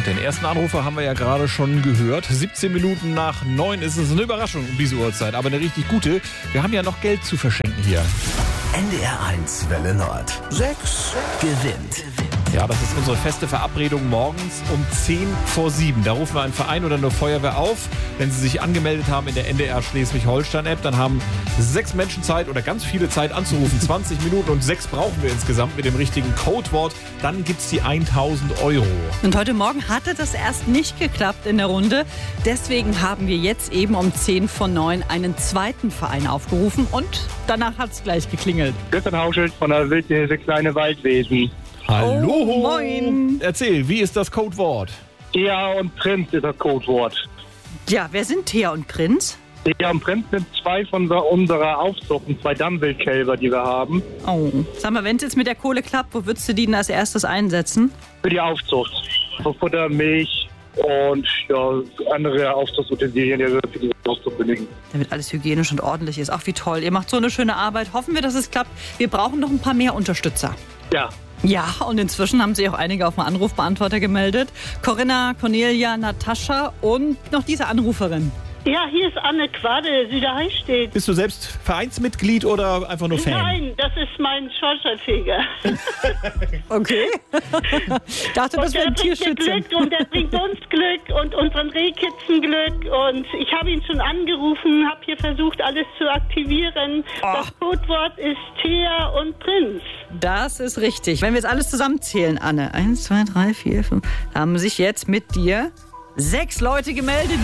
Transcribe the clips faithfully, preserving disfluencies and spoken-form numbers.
den ersten Anrufer haben wir ja gerade schon gehört. siebzehn Minuten nach neun ist es eine Überraschung um diese Uhrzeit, aber eine richtig gute. Wir haben ja noch Geld zu verschenken hier. N D R eins Welle Nord. Sechs gewinnt. Ja, das ist unsere feste Verabredung morgens um zehn vor sieben. Da rufen wir einen Verein oder eine Feuerwehr auf. Wenn sie sich angemeldet haben in der N D R Schleswig-Holstein-App, dann haben sechs Menschen Zeit oder ganz viele Zeit anzurufen. zwanzig Minuten und sechs brauchen wir insgesamt mit dem richtigen Codewort. Dann gibt's die tausend Euro. Und heute Morgen hatte das erst nicht geklappt in der Runde. Deswegen haben wir jetzt eben um zehn vor neun einen zweiten Verein aufgerufen und danach hat's gleich geklingelt. Stefan Hauschild von der Wildhilfe Kleine Waldwesen. Hallo. Oh, moin. Erzähl, wie ist das Codewort? Thea und Prinz ist das Codewort. Ja, wer sind Thea und Prinz? Thea und Prinz sind zwei von unserer Aufzucht, zwei Dammwildkälber, die wir haben. Oh. Sag mal, wenn es jetzt mit der Kohle klappt, wo würdest du die denn als erstes einsetzen? Für die Aufzucht. Für Futter, Milch und ja, andere Aufzuchtsutensilien, die wir für die Aufzucht benötigen. Damit alles hygienisch und ordentlich ist. Ach, wie toll. Ihr macht so eine schöne Arbeit. Hoffen wir, dass es klappt. Wir brauchen noch ein paar mehr Unterstützer. Ja. Ja, und inzwischen haben sich auch einige auf dem Anrufbeantworter gemeldet. Corinna, Cornelia, Natascha und noch diese Anruferin. Ja, hier ist Anne Quade, Süderheistedt. Bist du selbst Vereinsmitglied oder einfach nur Fan? Nein, das ist mein Schornsteinfeger. Okay. Ich dachte, das wäre ein Tierschützer. Glück und der bringt uns Glück und unseren Rehkitzen Glück. Und ich habe ihn schon angerufen, habe hier versucht, alles zu aktivieren. Oh. Das Codewort ist Thea und Prinz. Das ist richtig. Wenn wir jetzt alles zusammenzählen, Anne. Eins, zwei, drei, vier, fünf. Da haben sich jetzt mit dir sechs Leute gemeldet.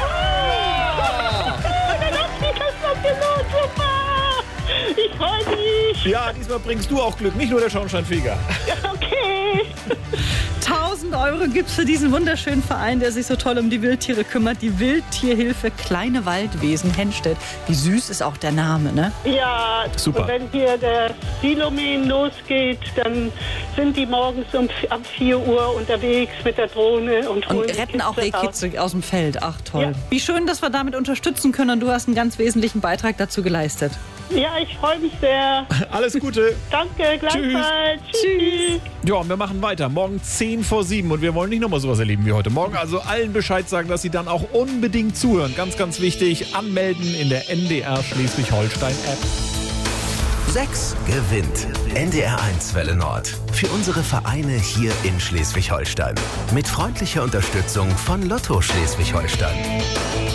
Ich freue mich. Ja, diesmal bringst du auch Glück, nicht nur der Schornsteinfeger. Okay. tausend Euro gibt's für diesen wunderschönen Verein, der sich so toll um die Wildtiere kümmert. Die Wildtierhilfe Kleine Waldwesen Hennstedt. Wie süß ist auch der Name, ne? Ja, super. Und wenn hier der Silomähen losgeht, dann sind die morgens um ab vier Uhr unterwegs mit der Drohne und holen Und die retten auch Kitze raus. Rehkitze aus dem Feld. Ach, toll. Ja. Wie schön, dass wir damit unterstützen können. Und du hast einen ganz wesentlichen Beitrag dazu geleistet. Ja, ich freue mich sehr. Alles Gute. Danke, gleichfalls. Tschüss. Ja, und wir machen weiter. Morgen zehn vor sieben und wir wollen nicht nochmal sowas erleben wie heute Morgen. Also allen Bescheid sagen, dass sie dann auch unbedingt zuhören. Ganz, ganz wichtig, anmelden in der N D R Schleswig-Holstein-App. Sechs gewinnt. N D R eins Welle Nord. Für unsere Vereine hier in Schleswig-Holstein. Mit freundlicher Unterstützung von Lotto Schleswig-Holstein.